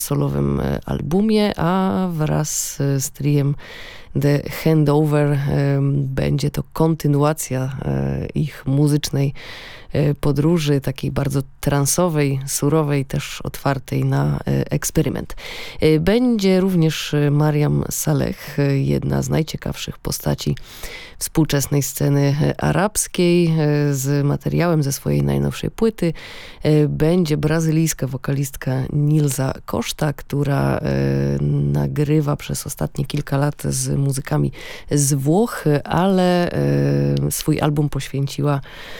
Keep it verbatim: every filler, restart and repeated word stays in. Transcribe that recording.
solowym albumie, a wraz z triem The Handover będzie to kontynuacja ich muzycznej podróży, takiej bardzo transowej, surowej, też otwartej na eksperyment. Będzie również Mariam Saleh, jedna z najciekawszych postaci współczesnej sceny arabskiej, z materiałem ze swojej najnowszej płyty. Będzie brazylijska wokalistka Nilza Costa, która nagrywa przez ostatnie kilka lat z muzykami z Włoch, ale swój album poświęciła